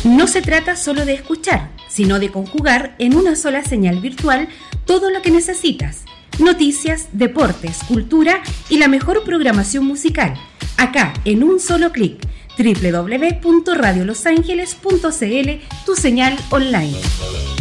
No se trata solo de escuchar, sino de conjugar en una sola señal virtual todo lo que necesitas. Noticias, deportes, cultura y la mejor programación musical. Acá, en un solo clic. www.radiolosangeles.cl, tu señal online.